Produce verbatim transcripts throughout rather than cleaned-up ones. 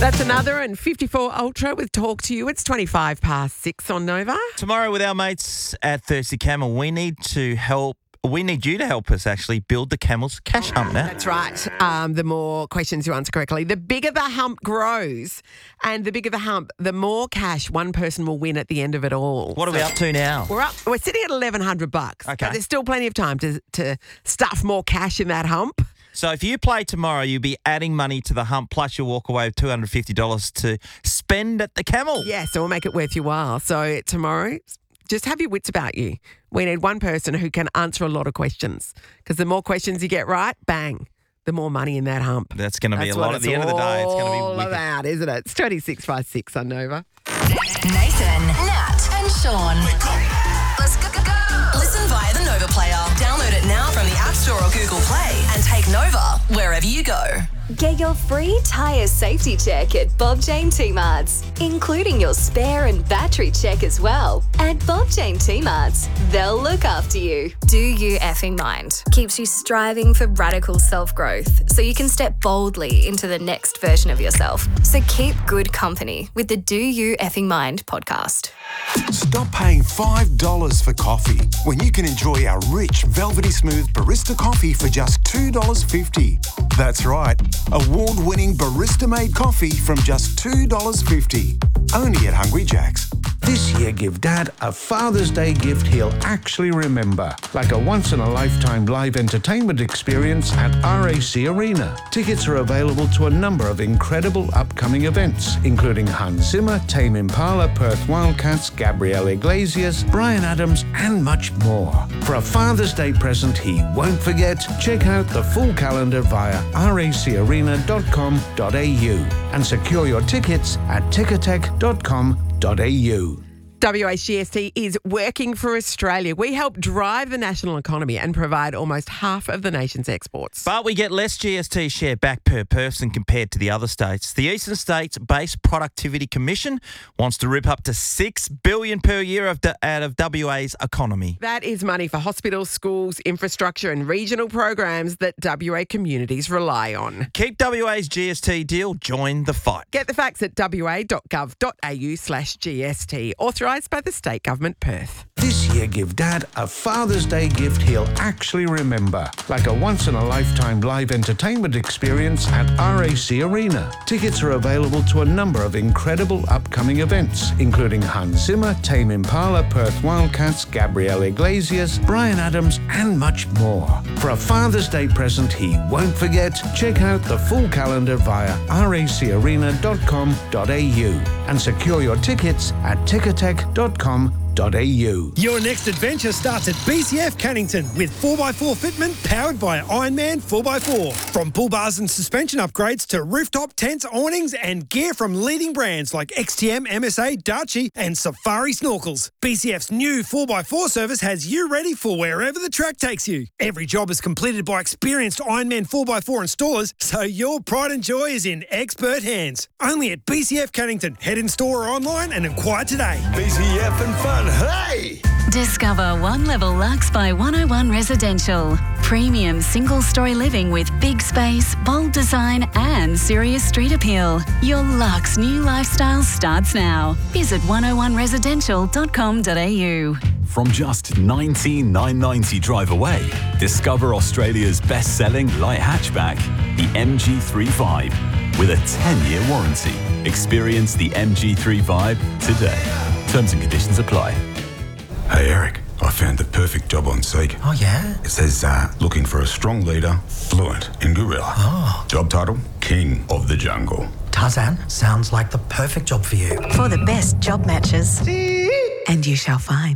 That's another and fifty-four Ultra with Talk to You. It's twenty-five past six on Nova. Tomorrow with our mates at Thirsty Camel, we need to help, we need you to help us actually build the camel's cash hump now. That's right. Um, the more questions you answer correctly, the bigger the hump grows, and the bigger the hump, the more cash one person will win at the end of it all. What are we up to now? We're up. We're sitting at eleven hundred bucks. Okay. But there's still plenty of time to to stuff more cash in that hump. So if you play tomorrow, you'll be adding money to the hump, plus you'll walk away with two hundred fifty dollars to spend at the Camel. Yeah, so we'll make it worth your while. So tomorrow, just have your wits about you. We need one person who can answer a lot of questions, because the more questions you get right, bang, the more money in that hump. That's going to be That's a lot. At the end of the day, it's going to be all wicked. about, isn't it? It's twenty-six past six on Nova. Nathan, Nat, and Sean. Let's go, go, go. Listen via the Nova Player. Download it now from the App Store or Google Play and take Nova wherever you go. Get your free tyre safety check at Bob Jane T-Marts, including your spare and battery check as well. At Bob Jane T-Marts, they'll look after you. Do You Effing Mind keeps you striving for radical self-growth so you can step boldly into the next version of yourself. So keep good company with the Do You Effing Mind podcast. Stop paying five dollars for coffee when you can enjoy our rich, velvety smooth barista coffee for just two dollars fifty. That's right, award-winning barista-made coffee from just two dollars fifty. Only at Hungry Jack's. This year, give Dad a Father's Day gift he'll actually remember, like a once-in-a-lifetime live entertainment experience at R A C Arena. Tickets are available to a number of incredible upcoming events, including Hans Zimmer, Tame Impala, Perth Wildcats, Gabriel Iglesias, Bryan Adams, and much more. For a Father's Day present he won't forget, check out the full calendar via rac arena dot com dot a u and secure your tickets at ticketek dot com dot a u. W H G S T is working for Australia. We help drive the national economy and provide almost half of the nation's exports. But we get less G S T share back per person compared to the other states. The Eastern States Base Productivity Commission wants to rip up to six billion dollars per year of the, out of W A's economy. That is money for hospitals, schools, infrastructure and regional programs that W A communities rely on. Keep W A's G S T deal. Join the fight. Get the facts at w a dot gov dot a u slash G S T. Authorised by the State Government, Perth. This year, give Dad a Father's Day gift he'll actually remember, like a once-in-a-lifetime live entertainment experience at R A C Arena. Tickets are available to a number of incredible upcoming events, including Hans Zimmer, Tame Impala, Perth Wildcats, Gabriel Iglesias, Bryan Adams, and much more. For a Father's Day present he won't forget, check out the full calendar via rac arena dot com dot a u and secure your tickets at ticketek dot com dot a u. Your next adventure starts at B C F Cannington with four by four fitment powered by Ironman four by four. From bull bars and suspension upgrades to rooftop tents, awnings and gear from leading brands like X T M, M S A, Darchi and Safari Snorkels. B C F's new four by four service has you ready for wherever the track takes you. Every job is completed by experienced Ironman four by four installers, so your pride and joy is in expert hands. Only at B C F Cannington. Head in store or online and inquire today. B C F and fun, hey! Discover One Level Lux by one oh one Residential. Premium single-story living with big space, bold design and serious street appeal. Your Lux new lifestyle starts now. Visit one oh one residential dot com dot a u. From just nineteen thousand nine hundred ninety drive away, discover Australia's best-selling light hatchback, the M G three Vibe, with a ten-year warranty. Experience the M G three Vibe today. Terms and conditions apply. Hey Eric, I found the perfect job on Seek. Oh yeah? It says uh, looking for a strong leader, fluent in gorilla. Oh. Job title, King of the Jungle. Tarzan, sounds like the perfect job for you. For the best job matches. And you shall find.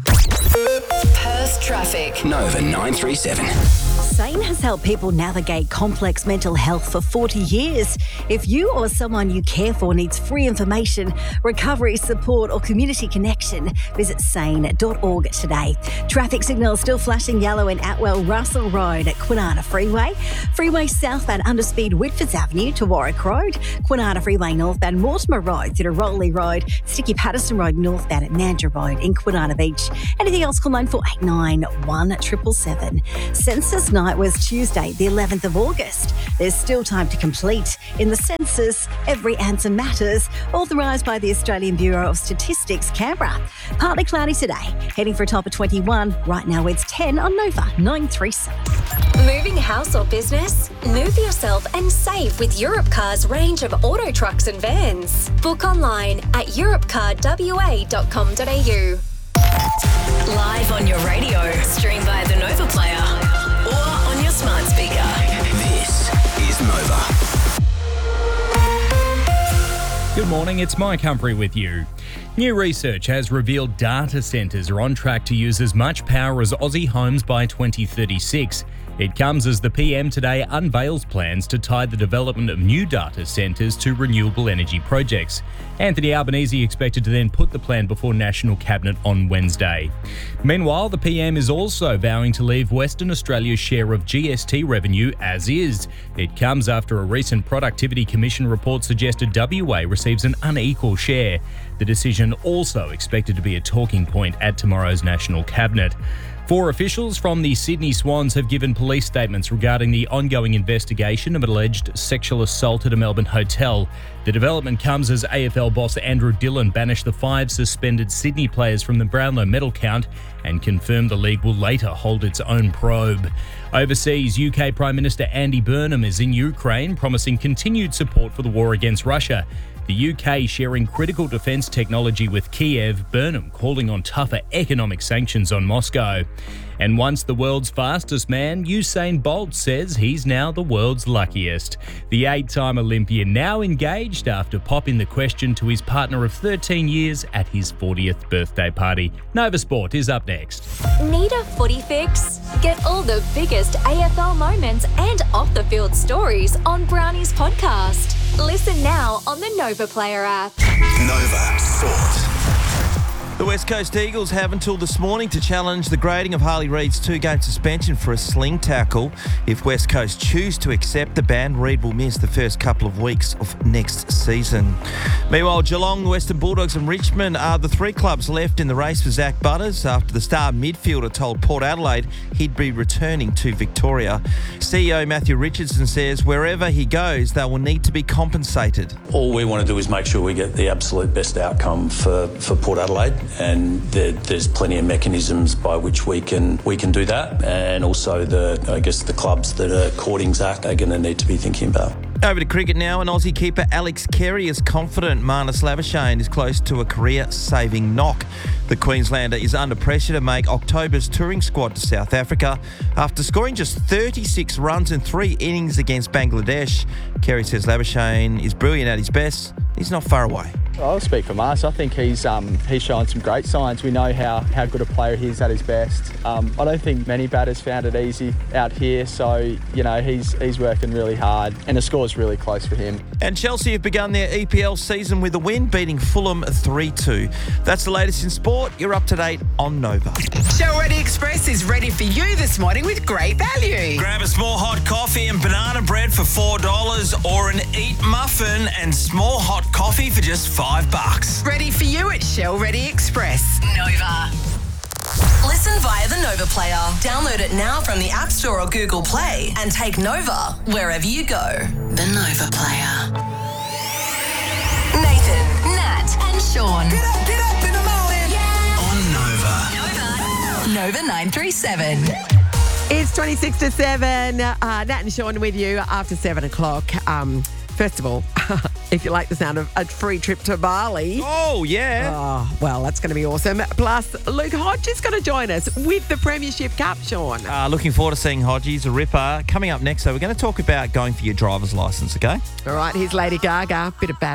Perth traffic. Nova nine three seven. SANE has helped people navigate complex mental health for forty years. If you or someone you care for needs free information, recovery support or community connection, visit sane dot org today. Traffic signals still flashing yellow in Atwell Russell Road at Kwinana Freeway. Freeway southbound underspeed Whitfords Avenue to Warwick Road. Kwinana Freeway northbound Mortimer Road through to Rowley Road. Sticky Patterson Road northbound at Mandurah Road in Kwinana Beach. Anything else, call nine four eight nine one seven seven. Census nine night was Tuesday, the eleventh of August. There's still time to complete. In the census, every answer matters, authorised by the Australian Bureau of Statistics, Canberra. Partly cloudy today, heading for a top of twenty-one. Right now it's ten on Nova nine three seven. Moving house or business? Move yourself and save with Europcar's range of auto trucks and vans. Book online at europcar w a dot com dot a u. Live on your radio, stream via the Nova Player, or on your smart speaker. This is Nova. Good morning, it's Mike Humphrey with you. New research has revealed data centres are on track to use as much power as Aussie homes by twenty thirty-six. It comes as the P M today unveils plans to tie the development of new data centres to renewable energy projects. Anthony Albanese expected to then put the plan before National Cabinet on Wednesday. Meanwhile, the P M is also vowing to leave Western Australia's share of G S T revenue as is. It comes after a recent Productivity Commission report suggested W A receives an unequal share. The decision also expected to be a talking point at tomorrow's National Cabinet. Four officials from the Sydney Swans have given police statements regarding the ongoing investigation of an alleged sexual assault at a Melbourne hotel. The development comes as A F L boss Andrew Dillon banished the five suspended Sydney players from the Brownlow medal count and confirmed the league will later hold its own probe. Overseas, U K Prime Minister Andy Burnham is in Ukraine, promising continued support for the war against Russia. The U K sharing critical defence technology with Kiev, Burnham calling on tougher economic sanctions on Moscow. And once the world's fastest man, Usain Bolt says he's now the world's luckiest. The eight-time Olympian now engaged after popping the question to his partner of thirteen years at his fortieth birthday party. Nova Sport is up next. Need a footy fix? Get all the biggest A F L moments and off-the-field stories on Brownie's podcast. Listen now on the Nova Player app. Nova Sport. The West Coast Eagles have until this morning to challenge the grading of Harley Reid's two-game suspension for a sling tackle. If West Coast choose to accept the ban, Reid will miss the first couple of weeks of next season. Meanwhile, Geelong, the Western Bulldogs and Richmond are the three clubs left in the race for Zach Butters after the star midfielder told Port Adelaide he'd be returning to Victoria. C E O Matthew Richardson says wherever he goes, they will need to be compensated. All we want to do is make sure we get the absolute best outcome for, for Port Adelaide. And there, there's plenty of mechanisms by which we can we can do that, and also the I guess the clubs that are courting Zach are going to need to be thinking about. Over to cricket now, and Aussie keeper Alex Carey is confident Marnus Labuschagne is close to a career-saving knock. The Queenslander is under pressure to make October's touring squad to South Africa after scoring just thirty-six runs in three innings against Bangladesh. Carey says Labuschagne is brilliant at his best. He's not far away. I'll speak for Marnus. I think he's um, he's showing some great signs. We know how, how good a player he is at his best. Um, I don't think many batters found it easy out here, so you know he's he's working really hard, and the score's really close for him. And Chelsea have begun their E P L season with a win, beating Fulham three two. That's the latest in sport. You're up to date on Nova. Show Ready Express is ready for you this morning with great value. Grab a small hot coffee and banana bread for four dollars, or an Eat muffin and small hot coffee for just five bucks. Ready for you at Shell Ready Express. Nova. Listen via the Nova Player. Download it now from the App Store or Google Play and take Nova wherever you go. The Nova Player. Nathan, Nat and Sean. Get up, get up in the morning. Yeah. On Nova. Nova. Nova nine three seven. It's twenty-six to seven. Uh, Nat and Sean with you after seven o'clock. Um, first of all, if you like the sound of a free trip to Bali. Oh, yeah. Oh, well, that's going to be awesome. Plus, Luke Hodge is going to join us with the Premiership Cup, Sean. Uh, looking forward to seeing Hodge. He's a ripper. Coming up next, so we're going to talk about going for your driver's licence, okay? All right, here's Lady Gaga. Bit of bad